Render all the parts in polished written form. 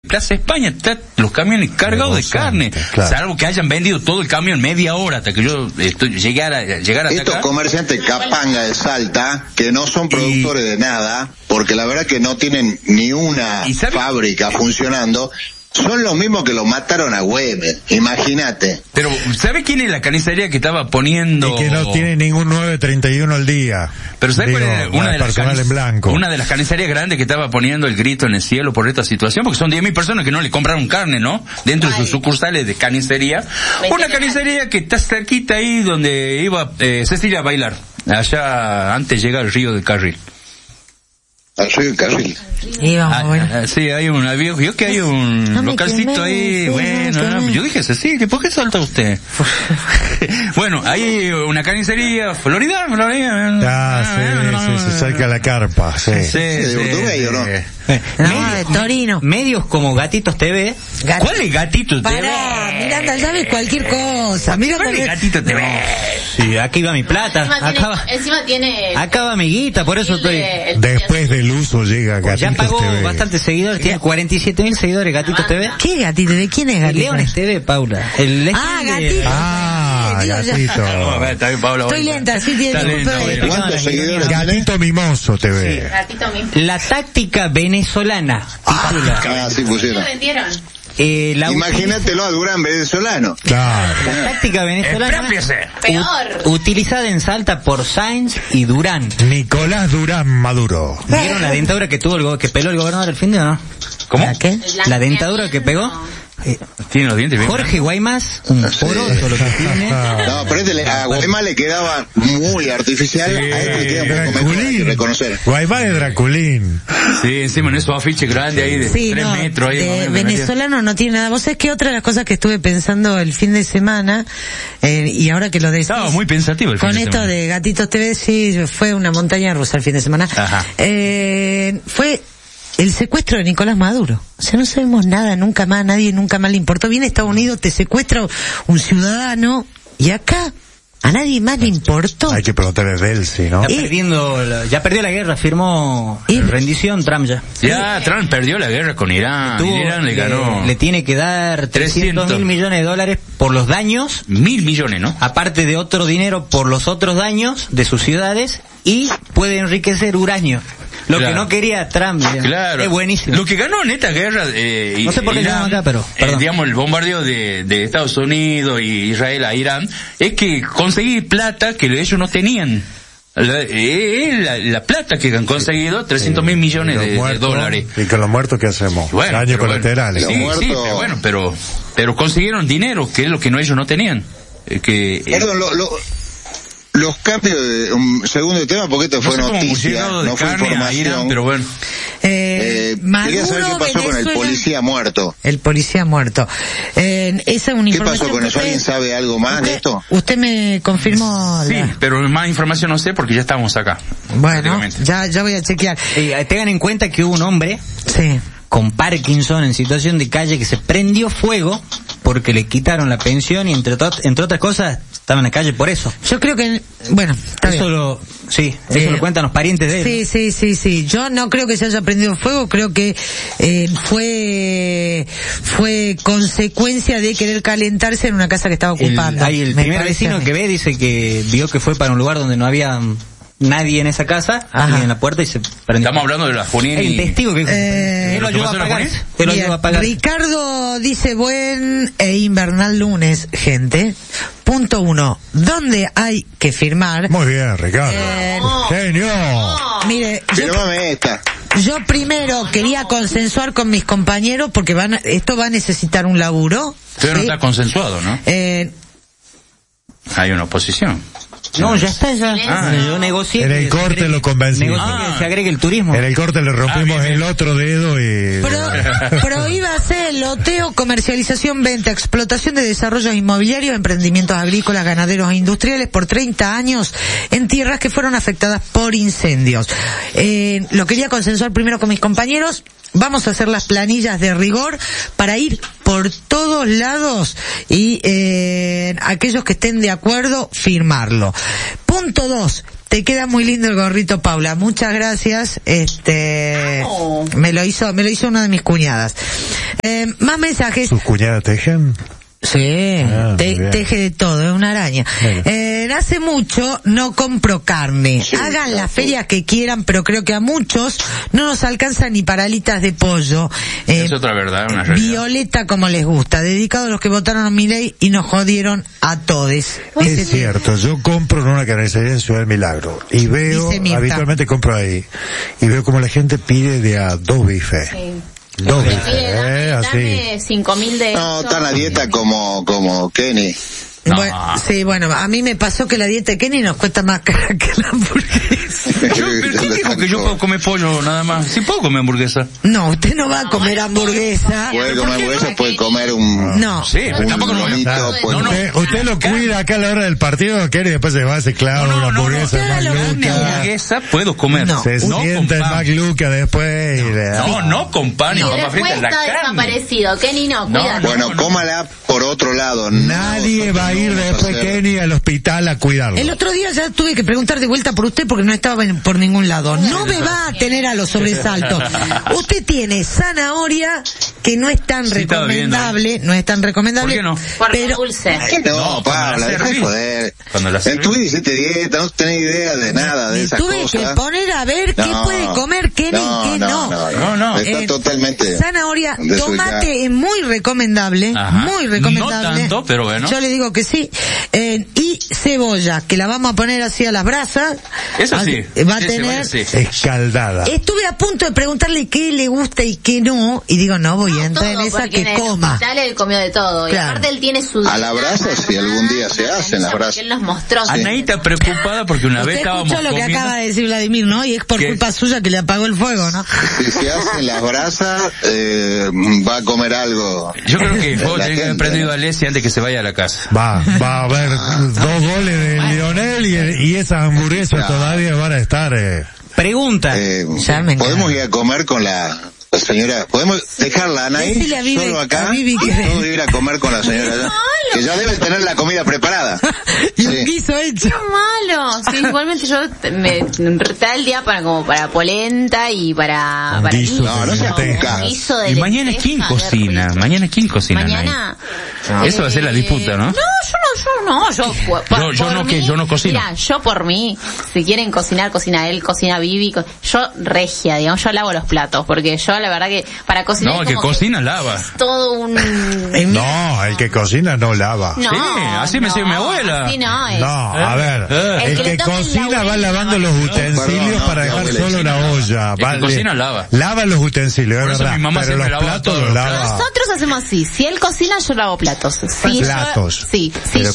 Plaza España están los camiones cargados de carne, claro. Salvo que hayan vendido todo el camión media hora hasta que yo llegara hasta estos acá. Comerciantes capanga de Salta, que no son productores de nada, porque la verdad que no tienen ni una fábrica funcionando, son los mismos que lo mataron a Güemes, imagínate. Pero, ¿sabe quién es la carnicería que estaba poniendo? Y que no tiene ningún 931 al día. Pero ¿sabe cuál es una de las carnicerías grandes que estaba poniendo el grito en el cielo por esta situación? Porque son 10.000 personas que no le compraron carne, ¿no? Dentro de sus sucursales de carnicería. Una carnicería que está cerquita ahí donde iba Cecilia a bailar. Allá antes llega el río del Carril. Soy el carril. Sí, hay yo que hay un localcito ahí, bueno, yo dije, Cecilia, ¿por qué salta usted? Bueno, hay una carnicería, Florida. Se cerca la carpa, sí. De Torino. Medios como Gatitos TV. ¿Cuál es Gatitos TV? Pará, Miranda, sabes cualquier cosa. ¿Cuál es Gatitos TV? Sí, aquí va mi plata. Encima tiene acaba mi guita, por eso estoy. Después del uso llega Gatitos ya pagó TV. bastantes seguidores, tiene 47.000 seguidores Gatitos TV. ¿Qué Gatito? ¿De quién es Gatito? Leones TV, Paula. Gatito. Gatito. Estoy lenta, sí tiene. ¿Cuántos seguidores? Gatito Mimoso TV. La táctica venezolana. Sí pusieron. Imagínatelo a Durán venezolano. Claro. La táctica venezolana utilizada en Salta por Sainz y Durán. Nicolás Durán Maduro. ¿Vieron la dentadura que peló el gobernador el fin de o no? ¿Cómo? ¿Qué? La dentadura que pegó. Tiene los dientes bien. Jorge Guaymas, un poroto lo que tiene. No, pero a Guaymas le quedaba muy artificial, a este le queda un poco mejor, hay que reconocer. Guaymas es Draculín. Sí, encima en esos afiches grandes ahí de 3 metros. Ahí de venezolano no tiene nada. Vos sabés que otra de las cosas que estuve pensando el fin de semana, y ahora que lo decís. Estaba muy pensativo el fin de semana. Con esto de Gatitos TV, sí, fue una montaña rusa el fin de semana. Ajá. Fue el secuestro de Nicolás Maduro. O sea, no sabemos nada, nunca más, nadie nunca más le importó. Viene Estados Unidos, te secuestra un ciudadano, y acá a nadie más le importó. Hay que preguntarle de él, sí, ¿no? Ya perdió la guerra, firmó rendición Trump ya. Ya, Trump perdió la guerra con Irán. Irán le ganó. Le tiene que dar 300.000 millones de dólares por los daños. 1.000 millones, ¿no? Aparte de otro dinero por los otros daños de sus ciudades, y puede enriquecer uranio. Lo que no quería Trump. Claro. Es buenísimo. Lo que ganó en esta guerra, no sé por qué Irán, acá, pero digamos, el bombardeo de Estados Unidos y Israel a Irán, es que conseguir plata que ellos no tenían. La plata que han conseguido, 300.000 millones de dólares. ¿Y con los muertos qué hacemos? Bueno, daños colaterales. Sí, pero consiguieron dinero, que es lo que ellos no tenían. Perdón, los cambios de un segundo tema, porque esto fue noticia, no fue información. Irán, pero bueno. Quería saber qué pasó con el policía muerto. El policía muerto. Esa es una información. ¿Qué pasó con eso? ¿Alguien sabe algo más de esto? Usted me confirmó. Sí, pero más información no sé porque ya estamos acá. Bueno, ya voy a chequear. Tengan en cuenta que hubo un hombre con Parkinson en situación de calle que se prendió fuego porque le quitaron la pensión y entre otras cosas estaba en la calle por eso. Yo creo que, bueno, eso lo cuentan los parientes de él. Sí. Yo no creo que se haya prendido fuego, creo que fue consecuencia de querer calentarse en una casa que estaba ocupando. El primer vecino que ve dice que vio que fue para un lugar donde no había nadie en esa casa, y en la puerta y se prendió. Estamos hablando de la Junín. El testigo que él lo ayuda a pagar. Ricardo dice buen e invernal lunes, gente. Punto 1. ¿Dónde hay que firmar? Muy bien, Ricardo. Genio. Mire, esta. Yo primero quería consensuar con mis compañeros porque esto va a necesitar un laburo. Pero no está consensuado, ¿no? Hay una oposición. No, ya está, yo negocié. En el corte lo convencimos. Que se agregue el turismo. En el corte le rompimos el otro dedo y... Prohíbase el loteo, comercialización, venta, explotación de desarrollos inmobiliarios, emprendimientos agrícolas, ganaderos e industriales por 30 años en tierras que fueron afectadas por incendios. Lo quería consensuar primero con mis compañeros. Vamos a hacer las planillas de rigor para ir por todos lados y aquellos que estén de acuerdo, firmarlo. Punto 2. Te queda muy lindo el gorrito, Paula. Muchas gracias. Me lo hizo una de mis cuñadas. Más mensajes. ¿Sus cuñadas tejen? Sí, teje de todo, es una araña. Hace mucho no compro carne. Hagan las ferias que quieran, pero creo que a muchos no nos alcanza ni para alitas de pollo. Es otra verdad, una realidad. Violeta como les gusta, dedicado a los que votaron a Milei y nos jodieron a todos. Es cierto, yo compro en una carnicería en Ciudad del Milagro y veo, habitualmente compro ahí, y veo como la gente pide de a 2 bifes. Sí. Así. 5.000 de... No, está en la dieta como Kenny. No. Bueno, a mí me pasó que la dieta de Kenny nos cuesta más cara que la hamburguesa. ¿Pero quién dijo que yo puedo comer pollo nada más? ¿Sí puedo comer hamburguesa? No, usted no va a comer hamburguesa. Puede comer hamburguesa, puede comer un... No. Sí, pero tampoco no. Usted lo cuida acá a la hora del partido, Kenny, y después se va a hacer claro una hamburguesa. Hamburguesa puedo comer. Se sienta el McLuca después. No con pan y papa frita en la carne. Desaparecido, Kenny no, cuídate. Bueno, cómala por otro lado. Nadie va a ir después Kenny al hospital a cuidarlo. El otro día ya tuve que preguntar de vuelta por usted porque no estaba por ningún lado. No me va a tener a los sobresaltos. Usted tiene zanahoria que no es tan recomendable, no es tan recomendable. ¿Por qué no? Porque dulce. No, Pablo, deja de joder. En tu vida hiciste dieta, no tenés idea de nada de esas cosas. Tuve que poner a ver qué puede comer Kenny y qué no. Está totalmente zanahoria, tomate es muy recomendable, muy recomendable. No tanto, pero bueno. Yo le digo que sí. Y cebolla, que la vamos a poner así a las brasas. Eso sí. Va a tener escaldada. Estuve a punto de preguntarle qué le gusta y qué no, y digo, no voy a entrar en esa que coma. Él comió de todo. Claro. Y aparte él tiene su... A la brasa, si algún día se hacen las brasas. Él nos mostró. Anaíta preocupada porque una vez estábamos comiendo... lo que acaba de decir Vladimir, ¿no? Y es por culpa suya que le apagó el fuego, ¿no? Si se hacen las brasas, va a comer algo. Yo creo que vos tenés que haber prendido a Alessia antes que se vaya a la casa. Va a haber 2 goles de Lionel y esas hamburguesas todavía van a estar. Pregunta. ¿Podemos ir a comer con la señora? ¿Podemos dejarla, Anaí, solo acá y todos ir a comer con la señora? Que ya debe tener la comida preparada. Y un guiso hecho. ¡Qué malo! Sí, igualmente yo me trae el día para polenta y para guiso. Guiso de y mañana quién cocina. Mañana eso va a ser la disputa, ¿no? Yo no cocino. Mira, yo por mí, si quieren cocinar, cocina él, cocina Vivi, yo regia, digamos, yo lavo los platos, porque yo la verdad que para cocinar... No, el que cocina lava. Todo un... No, el que cocina no lava. No, sí, así me decía mi abuela. Así no es. No, a ver, el que cocina va lavando los utensilios para dejar solo una olla. El que cocina lava. Lava los utensilios, es verdad, mi mamá pero los platos los lava. Nosotros hacemos así, si él cocina yo lavo platos. Platos. Sí, pero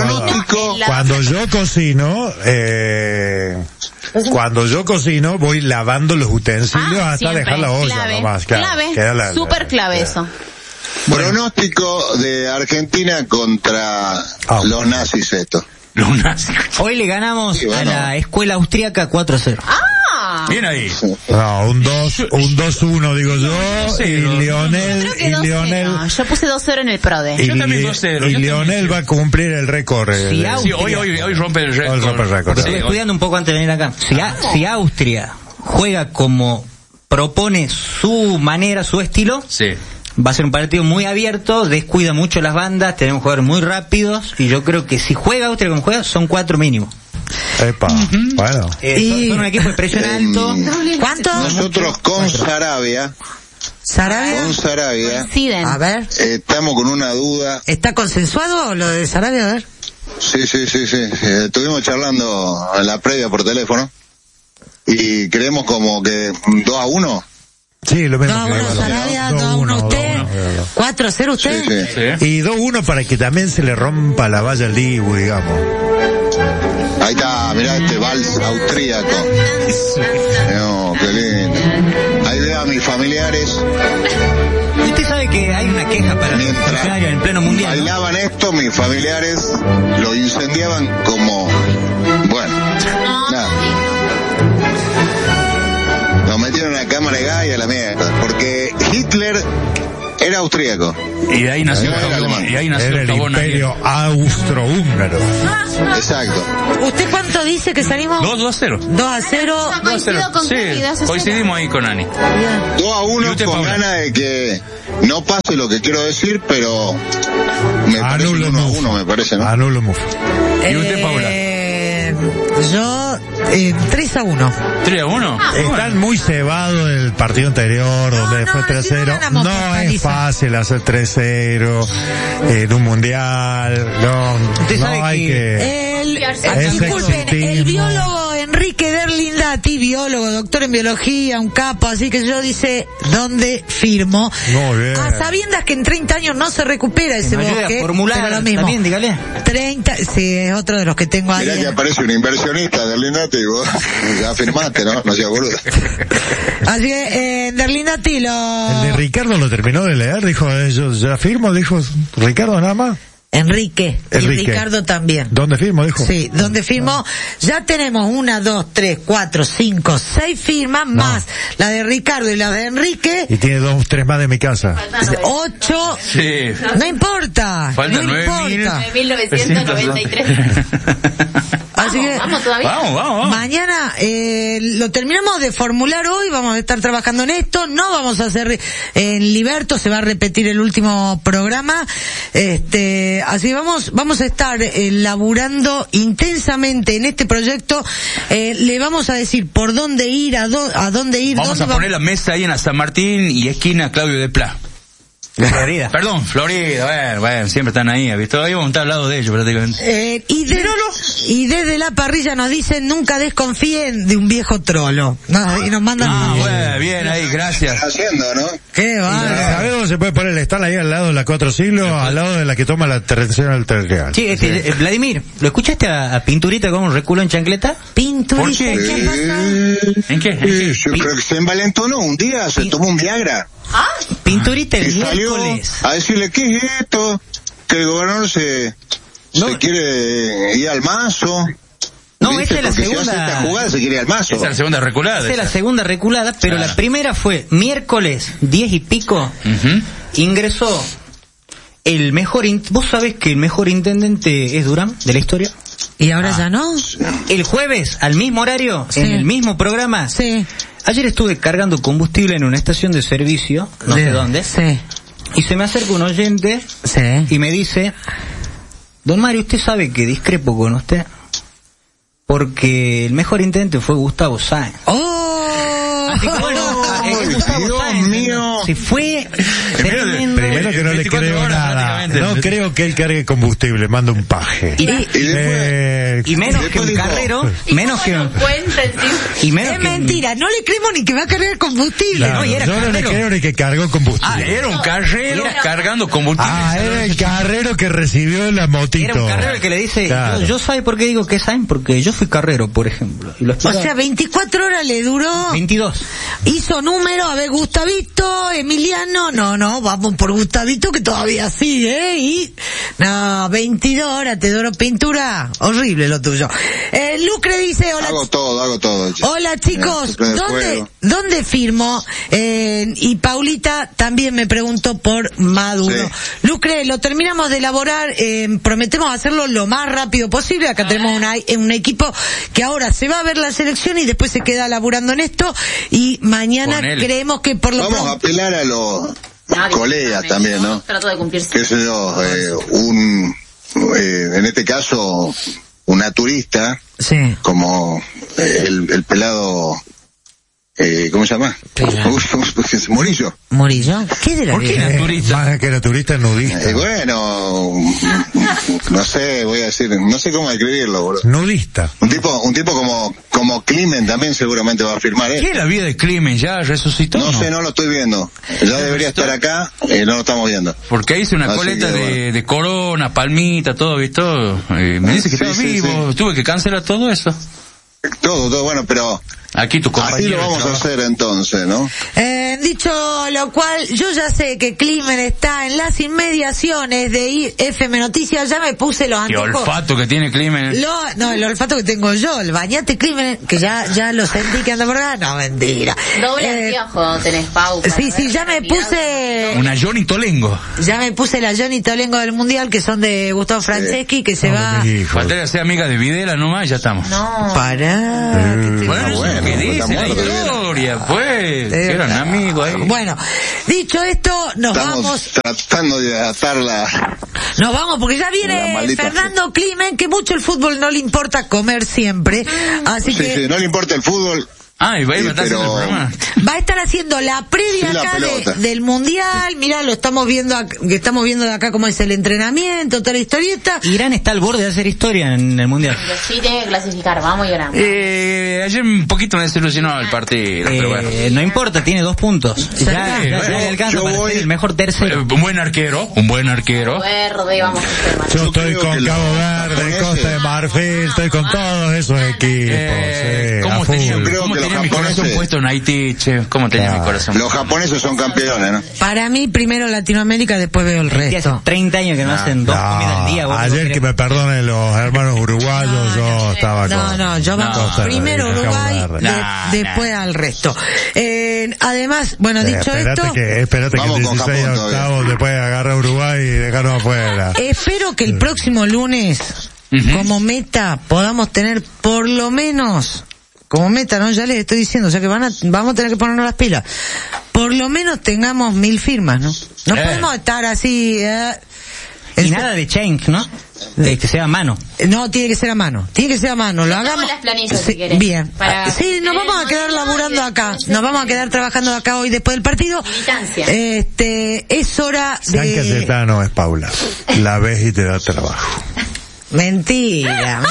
cuando yo cocino voy lavando los utensilios hasta siempre dejar la olla clave, nomás. Clave, súper clave eso. Pronóstico de Argentina contra los nazis esto. Los nazis. Hoy le ganamos a la escuela austríaca 4-0. Bien ahí. No, un 2-1 digo yo, y Lionel... Yo puse 2-0 en el PRODE. Yo también 2-0. Y Lionel va a cumplir el récord. Hoy rompe el récord. Estoy estudiando un poco antes de venir acá. Si Austria juega como propone su manera, su estilo... Sí. Va a ser un partido muy abierto, descuida mucho las bandas, tenemos jugadores muy rápidos, y yo creo que si juega Austria como juega, son 4 mínimo. Epa, bueno. Son un equipo de presión alto. ¿Cuánto? Nosotros con Sarabia. Con Sarabia. A ver. Estamos con una duda. ¿Está consensuado lo de Sarabia? A ver. Sí. Estuvimos charlando en la previa por teléfono. Y creemos como que 2-1. Sí, lo mismo. 2-1 Sarabia, 2-1 usted, 4-0 usted. Sí. Y 2-1 para que también se le rompa la valla al Dibu, digamos. Ahí está, mirá este vals austríaco. No, qué lindo. Ahí veo a mis familiares. Usted sabe que hay una queja para el funcionario en pleno mundial. Bailaban esto, mis familiares lo incendiaban como... Bueno, nada. Nos metieron en la cámara de gas y a la mierda. Porque Hitler Era austríaco. Y de ahí nació el Imperio Austrohúngaro. Exacto. ¿Usted cuánto dice que salimos? 2-0. 2-0. Sí, coincidimos ahí con Ani. 2-1 con ganas de que no pase lo que quiero decir, pero me parece 1-1, me parece, ¿no? Anulo Muf. ¿Y usted, Paula? Yo 3-1. ¿3-1? Están muy cebados del partido anterior, donde fue 3-0. No es fácil hacer 3-0 en un mundial. No hay que... Disculpen, el biólogo Enrique Derlindati, biólogo, doctor en biología, un capo, así que yo dice, ¿dónde firmo? Muy bien. A sabiendas que en 30 años no se recupera ese bosque. Formular, pero lo mismo. También, dígale. 30, sí, es otro de los que tengo ahí. Mirá que aparece un inversionista, Derlindati, y vos ya firmaste, ¿no? No seas boludo. Así que, Derlindati El de Ricardo lo terminó de leer, dijo, yo ya firmo, dijo Ricardo nada más. Enrique. Y Ricardo también. ¿Dónde firmo, dijo? Sí, ¿dónde firmo? Ya tenemos 1, 2, 3, 4, 5, 6 firmas más la de Ricardo y la de Enrique. Y tiene 2, 3 más de mi casa. 8. Sí. No importa. Falta no importa. 9.993. Así que vamos todavía. Vamos. Mañana lo terminamos de formular hoy, vamos a estar trabajando en esto, no vamos a hacer en Liberto, se va a repetir el último programa, así que vamos a estar laburando intensamente en este proyecto, le vamos a decir por dónde ir, a dónde ir. Vamos a poner la mesa ahí en la San Martín y esquina Claudio de Pla. Florida. Perdón, Florida, bueno, siempre están ahí, ¿visto? Ahí vamos a estar al lado de ellos prácticamente. Y desde la parrilla nos dicen, nunca desconfíen de un viejo trolo. Y nos mandan... bueno, bien ahí, gracias. Estás haciendo, ¿no? Qué vale. ¿Sabés dónde se puede poner el stand ahí al lado de la 4 siglos, al lado de la que toma la terrenal territorial? Sí, Vladimir, ¿lo escuchaste a Pinturita como un reculo en chancleta? ¿Pinturita? ¿Qué pasa? ¿En qué? Sí, yo creo que se envalentonó un día, se tomó un Viagra. Pinturita el y salió miércoles. a decirle, ¿qué es esto? Que el gobernador se quiere ir al mazo. No, esa es la Porque segunda. Si hace esta jugada se quiere ir al mazo. Esa es la segunda reculada. Esa es la segunda reculada, pero la primera fue miércoles 10 y pico. Ingresó el mejor... ¿Vos sabés que el mejor intendente es Durán de la historia? ¿Y ahora ya no? El jueves, al mismo horario, en el mismo programa. Sí. Ayer estuve cargando combustible en una estación de servicio, no sé dónde. Sí. Y se me acerca un oyente y me dice, don Mario, ¿usted sabe que discrepo con usted? Porque el mejor intendente fue Gustavo Sáenz. Así que bueno, Gustavo Sáenz, mío. Se fue. Primero que no le creo nada. No creo que él cargue combustible, manda un paje. Y menos que un carrero, menos que un... Es mentira, no le creemos ni que va a cargar combustible. Claro, yo no le creo ni que cargó combustible. Era un carrero cargando combustible. Era el carrero que recibió la motito. Era un carrero que le dice, claro. yo ¿sabe por qué digo que es Sáenz? Porque yo fui carrero, por ejemplo. Y o sea, 24 horas le duró. 22. Hizo número, a ver, Gustavito, Emiliano, no, vamos por Gustavito que todavía sigue, y 22 horas te duró pintura, horrible lo tuyo. Lucre dice, hola. Hago todo. Hola chicos, ¿dónde firmo? Y Paulita también me preguntó por Maduro. Sí. Lucre, lo terminamos de elaborar, prometemos hacerlo lo más rápido posible, acá tenemos un equipo que ahora se va a ver la selección y después se queda laburando en esto, y mañana creemos que por lo vamos a apelar a los colegas también, ¿no? Trato de cumplir. Qué sé yo, en este caso, un naturista, como el pelado, ¿cómo se llama? Murillo. ¿Murillo? ¿Qué de la ¿Por qué naturista? Más que naturista, nudista. Bueno, no sé, voy a decir, no sé cómo describirlo, boludo. Nudista. Un tipo como Climen también seguramente va a firmar esto. ¿Qué es la vida de Climen? ¿Ya resucitó? No sé, no lo estoy viendo. Ya debería estar acá, no lo estamos viendo. Porque hice una coleta de corona, palmita, todo, ¿visto? Me dice que estaba vivo. Tuve que cancelar todo eso. Todo, bueno, pero Aquí tu compañero. Así lo vamos a hacer entonces, ¿no? Dicho lo cual, yo ya sé que Climen está en las inmediaciones de FM Noticias, ya me puse los anteojos. ¿Qué olfato que tiene Climen? No, el olfato que tengo yo, el bañate Climen, que ya lo sentí que anda por acá, no, mentira. Doble anteojo tenés, Pau. Sí, ya me puse... Una Johnny Tolengo. Ya me puse la Johnny Tolengo del Mundial, que son de Gustavo Franceschi, que se va... Falta que sea amiga de Videla nomás, ya estamos. No. Pará. Bueno, ¿qué dice la historia? Pues, que eran amigos ahí. Bueno, dicho esto, Estamos tratando de adaptarla. Nos vamos, porque ya viene Fernando Climen, que mucho el fútbol no le importa comer siempre. Así que... Sí, no le importa el fútbol. Y va a estar haciendo el programa. Va a estar haciendo la previa acá del Mundial. Mirá, lo estamos viendo de acá cómo es el entrenamiento, toda la historieta. Irán está al borde de hacer historia en el Mundial. Pero sí tiene que clasificar, vamos Irán. Ayer un poquito me desilusionó el partido, pero bueno. No importa, tiene 2 puntos. Ya le alcanza para ser el mejor tercero. Un buen arquero. Verde, vamos a hacer. Yo estoy con Cabo Verde, Costa de Marfil, estoy con todos esos equipos. ¿Cómo tenía mi corazón puesto en Haití, che? ¿Cómo tenía mi corazón? Los japoneses son campeones, ¿no? Para mí, primero Latinoamérica, después veo el resto. Hace 30 años que no hacen 2 comidas al día. Ayer que me perdonen los hermanos uruguayos, yo estaba con... yo primero Uruguay, después al resto. Además, bueno, dicho esto... Espérate que 16 octavos después agarra Uruguay y dejarnos afuera. Espero que el próximo lunes, como meta, podamos tener por lo menos... Como meta, ¿no? Ya les estoy diciendo, o sea que vamos a tener que ponernos las pilas. Por lo menos tengamos 1000 firmas, ¿no? No podemos estar así... y nada de change, ¿no? De que sea a mano. No, tiene que ser a mano. Lo hagamos. Las planillas, si querés. Bien. Sí, nos vamos a quedar laburando acá. Nos vamos a quedar trabajando acá hoy después del partido. Militancia. Es hora de... San Cayetano es Paula. La ves y te da trabajo. Mentira.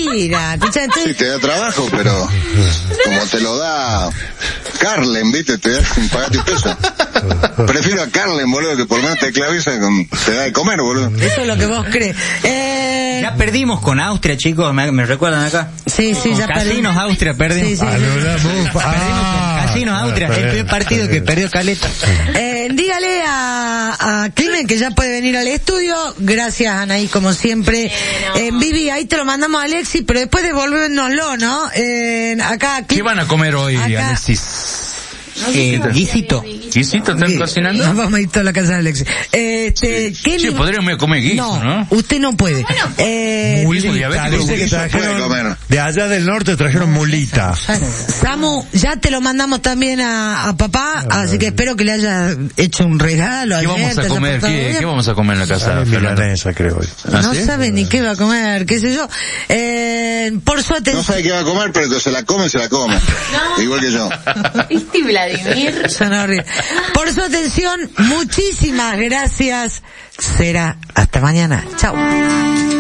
Sí, te da trabajo, pero como te lo da Carlen, ¿viste? Te da sin pagarte un peso. Prefiero a Carlen, boludo, que por lo menos te claviza te da de comer, boludo. Eso es lo que vos crees. Ya perdimos con Austria, chicos, me recuerdan acá. Sí, ya perdimos. Casinos Austria perdimos. Sí. Perdimos con Casinos Austria, el primer partido que perdió Caleta. Dígale a Climen que ya puede venir al estudio. Gracias, Anaí, como siempre. Vivi, ahí te lo mandamos a Alexis, pero después devolvénoslo, ¿no? Acá. ¿Qué van a comer hoy, Alexis? Guisito. ¿Guisito están cocinando? Nos vamos a ir toda la casa de Alexis. Sí, podríamos comer guiso, ¿no? Usted no puede. Mulita, dice que trajeron de allá del norte, trajeron mulita. Samu, ya te lo mandamos también a papá, así que espero que le haya hecho un regalo. ¿Qué vamos a comer? ¿Qué vamos a comer en la casa? Milanesa, creo. No sabe ni qué va a comer, qué sé yo. Por su atención. No sabe qué va a comer, pero que se la come. No. Igual que yo. Vladimir. Por su atención, muchísimas gracias. Será hasta mañana. Chao.